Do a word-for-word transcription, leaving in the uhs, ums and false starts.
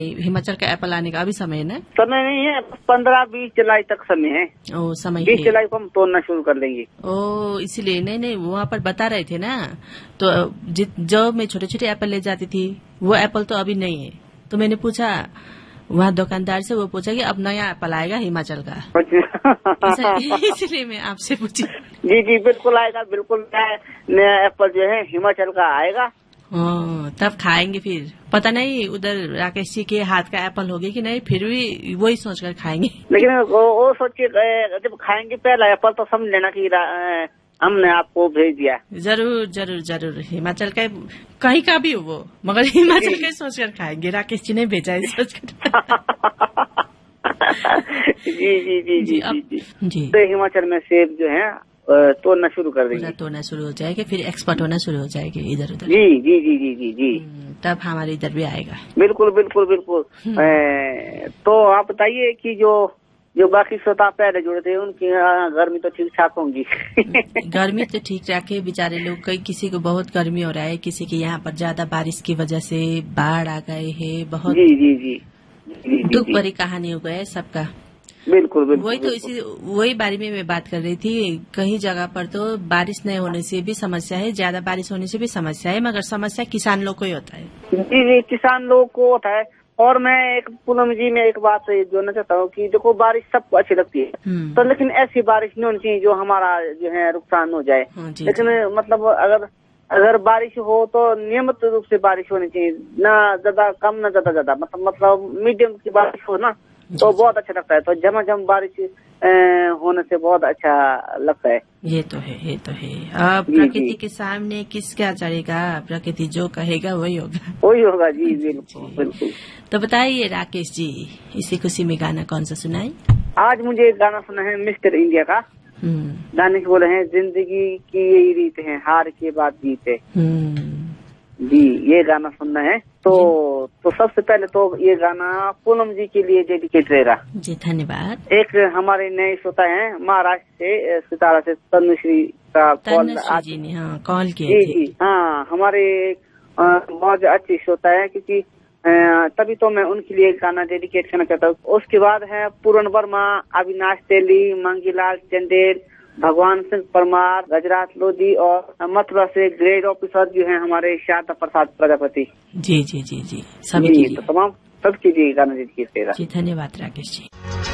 हिमाचल का एप्पल आने का अभी समय है ना? समय नहीं है, पंद्रह बीस जुलाई तक समय है। ओ समय बीस जुलाई को हम तोड़ना शुरू कर देंगे। ओ इसीलिए नहीं नहीं वहाँ पर बता रहे थे ना, तो जो मैं छोटे छोटे एप्पल ले जाती थी वो एप्पल तो अभी नहीं है। तो मैंने पूछा वहाँ दुकानदार से, वो पूछा कि अब नया एप्पल आएगा हिमाचल का। इसलिए मैं आपसे पूछी। जी जी बिल्कुल आएगा, बिल्कुल नया एप्पल जो है हिमाचल का आएगा। ओ, तब खाएंगे फिर। पता नहीं उधर राकेश जी के हाथ का एप्पल होगी कि नहीं, फिर भी वही सोचकर खाएंगे। लेकिन वो, वो सोच के जब खाएंगे पहला एप्पल तो समझ लेना कि हमने आपको भेज दिया। जरूर जरूर जरूर, हिमाचल का कहीं का भी हो वो, मगर हिमाचल का सोचकर खाएंगे। राकेश जी ने भेजा है सोचकर। जी जी जी जी जी जी। तो हिमाचल में सेब जो है तोड़ना शुरू कर देंगे, तोड़ना शुरू हो जाएगा, फिर एक्सपोर्ट होना शुरू हो जाएगी इधर उधर। जी जी जी जी जी जी तब हमारे इधर भी आएगा। बिल्कुल बिल्कुल बिल्कुल। तो आप बताइए कि जो जो बाकी श्रोता पहले जुड़े थे उनकी गर्मी तो ठीक ठाक होंगी। गर्मी तो ठीक ठाक है, बेचारे लोग, कई किसी को बहुत गर्मी हो रहा है, किसी के यहाँ पर ज्यादा बारिश की वजह से बाढ़ आ गए है, बहुत जी जी जी, जी दुख भरी कहानी हो गया है सबका। बिल्कुल बिल्कुल। वही तो इसी वही बारे में मैं बात कर रही थी। कहीं जगह पर तो बारिश नहीं होने से भी समस्या है, ज्यादा बारिश होने से भी समस्या है, मगर समस्या किसान लोग को ही होता है। जी जी किसान लोग को होता है। और मैं एक पूनम जी में एक बात जोड़ना चाहता हूँ कि देखो बारिश सबको अच्छी लगती है, तो लेकिन ऐसी बारिश नहीं होनी चाहिए जो हमारा जो है नुकसान हो जाए। जी, लेकिन जी. मतलब अगर अगर बारिश हो तो नियमित रूप से बारिश होनी चाहिए, ना ज्यादा कम ना ज्यादा ज्यादा, मतलब मतलब मीडियम की बारिश हो ना तो बहुत अच्छा लगता है। तो झमाझम बारिश होने से बहुत अच्छा लगता है। ये तो है, ये तो है। अब प्रकृति के सामने किसका चलेगा, प्रकृति जो कहेगा वही होगा, वही होगा। जी बिल्कुल बिल्कुल। तो बताइए राकेश जी, इसी खुशी में गाना कौन सा सुनाए? आज मुझे एक गाना सुना है मिस्टर इंडिया का। गाने के बोले हैं, जिंदगी की यही रीत है, हार के बाद जीत है। जी ये गाना सुनना है। तो तो सबसे पहले तो ये गाना पूनम जी के लिए डेडिकेट रहेगा। जी धन्यवाद। एक हमारे नए श्रोता हैं महाराष्ट्र से, सितारा से, तनुश्री का कॉल आज जी ने हाँ कॉल किया। जी जी हाँ, हमारे बहुत अच्छी श्रोता है, क्योंकि तभी तो मैं उनके लिए गाना डेडिकेट करना चाहता हूँ। उसके बाद है पूरन वर्मा, अविनाश तेली, मंगीलाल चंदेल, भगवान सिंह परमार, गजरात लोधी और मथुरा से ग्रेड ऑफिसर जो हैं हमारे शारदा प्रसाद प्रजापति। जी जी जी जी सभी तो तमाम सबके लिए गाना डेडिकेट करेगा। जी धन्यवाद राकेश जी।